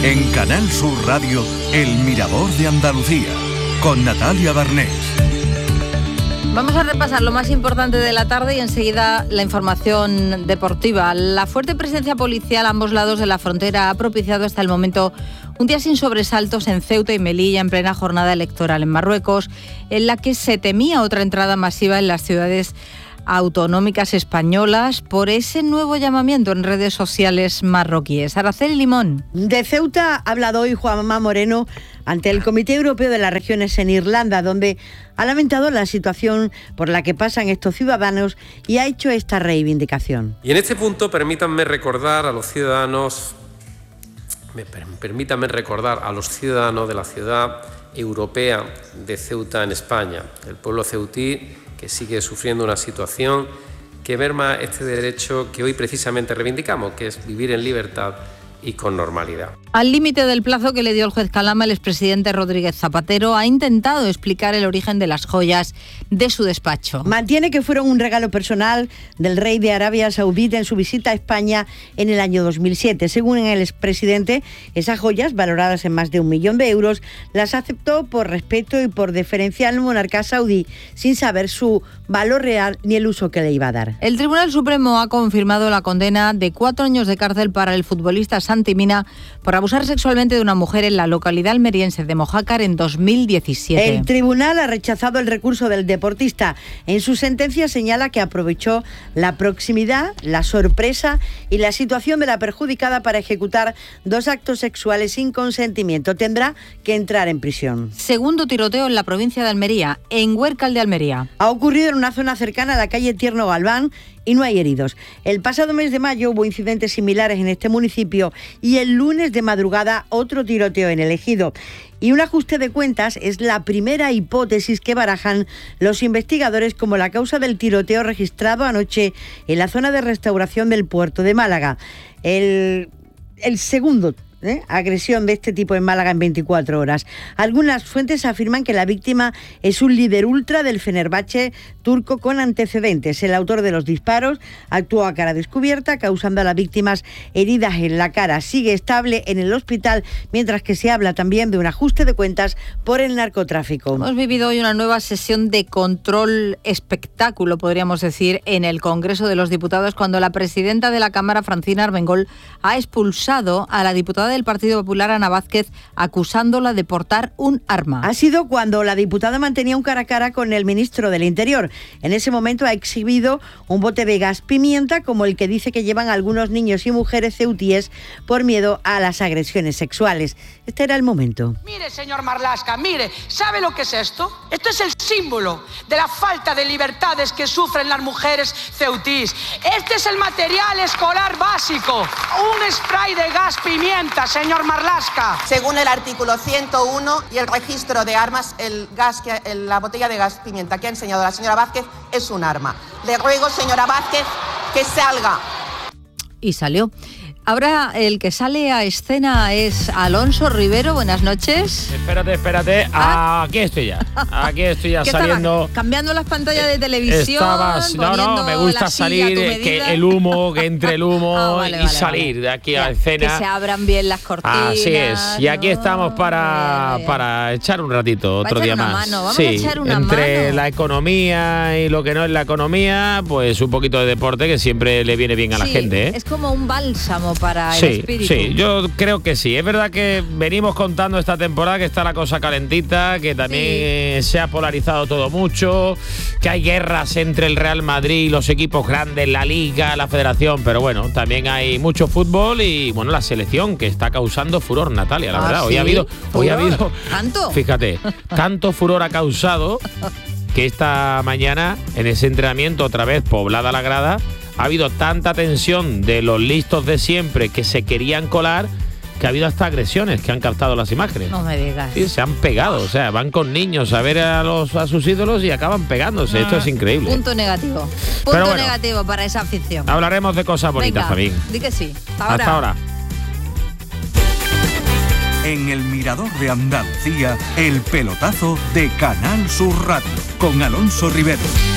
En Canal Sur Radio, El Mirador de Andalucía, con Natalia Barnés. Vamos a repasar lo más importante de la tarde y enseguida la información deportiva. La fuerte presencia policial a ambos lados de la frontera ha propiciado hasta el momento un día sin sobresaltos en Ceuta y Melilla en plena jornada electoral en Marruecos, en la que se temía otra entrada masiva en las ciudades autonómicas españolas por ese nuevo llamamiento en redes sociales marroquíes. Araceli Limón. De Ceuta ha hablado hoy Juanma Moreno ante el Comité Europeo de las Regiones en Irlanda, donde ha lamentado la situación por la que pasan estos ciudadanos y ha hecho esta reivindicación. Y en este punto permítanme recordar a los ciudadanos de la ciudad europea de Ceuta en España, el pueblo ceutí, que sigue sufriendo una situación que merma este derecho que hoy precisamente reivindicamos, que es vivir en libertad y con normalidad. Al límite del plazo que le dio el juez Calama, el expresidente Rodríguez Zapatero ha intentado explicar el origen de las joyas de su despacho. Mantiene que fueron un regalo personal del rey de Arabia Saudita en su visita a España en el año 2007. Según el expresidente, esas joyas, valoradas en más de 1 millón de euros, las aceptó por respeto y por deferencia al monarca saudí, sin saber su valor real ni el uso que le iba a dar. El Tribunal Supremo ha confirmado la condena de 4 años de cárcel para el futbolista Santi Mina por abusar sexualmente de una mujer en la localidad almeriense de Mojácar en 2017. El tribunal ha rechazado el recurso del deportista. En su sentencia señala que aprovechó la proximidad, la sorpresa y la situación de la perjudicada para ejecutar 2 actos sexuales sin consentimiento. Tendrá que entrar en prisión. Segundo tiroteo en la provincia de Almería, en Huércal de Almería. Ha ocurrido en una zona cercana a la calle Tierno Galván y no hay heridos. El pasado mes de mayo hubo incidentes similares en este municipio y el lunes de madrugada otro tiroteo en el Ejido. Y un ajuste de cuentas es la primera hipótesis que barajan los investigadores como la causa del tiroteo registrado anoche en la zona de restauración del puerto de Málaga. El segundo agresión de este tipo en Málaga en 24 horas. Algunas fuentes afirman que la víctima es un líder ultra del Fenerbahce turco con antecedentes. El autor de los disparos actuó a cara descubierta, causando a las víctimas heridas en la cara. Sigue estable en el hospital, mientras que se habla también de un ajuste de cuentas por el narcotráfico. Hemos vivido hoy una nueva sesión de control espectáculo, podríamos decir, en el Congreso de los Diputados, cuando la presidenta de la Cámara, Francina Armengol, ha expulsado a la diputada del Partido Popular, Ana Vázquez, acusándola de portar un arma. Ha sido cuando la diputada mantenía un cara a cara con el ministro del Interior. En ese momento ha exhibido un bote de gas pimienta, como el que dice que llevan algunos niños y mujeres ceutíes por miedo a las agresiones sexuales. Este era el momento. Mire, señor Marlaska, mire, ¿sabe lo que es esto? Esto es el símbolo de la falta de libertades que sufren las mujeres ceutís. Este es el material escolar básico, un spray de gas pimienta, señor Marlaska. Según el artículo 101 y el registro de armas, la botella de gas pimienta que ha enseñado la señora Vázquez es un arma. Le ruego, señora Vázquez, que salga. Y salió. Ahora el que sale a escena es Alonso Rivero. Buenas noches. Espérate. Aquí estoy ya. Aquí estoy ya saliendo. Cambiando las pantallas de televisión. No, me gusta salir, que el humo, que entre el humo salir de aquí a escena. Que se abran bien las cortinas. Así es. Y aquí estamos para echar un ratito, otro día más. Vamos a echar una entre mano. La economía y lo que no es la economía, pues un poquito de deporte que siempre le viene bien a la gente, ¿eh? Es como un bálsamo para el espíritu. Sí, yo creo que sí. Es verdad que venimos contando esta temporada que está la cosa calentita, que también se ha polarizado todo mucho, que hay guerras entre el Real Madrid y los equipos grandes, la Liga, la Federación, pero bueno, también hay mucho fútbol y bueno, la selección que está causando furor, Natalia, la verdad. ¿Sí? Hoy ha habido ¿Tanto? Fíjate, tanto furor ha causado que esta mañana en ese entrenamiento, otra vez poblada la grada, ha habido tanta tensión de los listos de siempre que se querían colar, que ha habido hasta agresiones que han captado las imágenes. No me digas. Sí, se han pegado, o sea, van con niños a ver a sus ídolos y acaban pegándose. Esto es increíble. Punto negativo. Punto negativo para esa afición. Hablaremos de cosas bonitas también. Di que sí. Hasta ahora. En el Mirador de Andalucía, el pelotazo de Canal Sur Radio, con Alonso Rivero.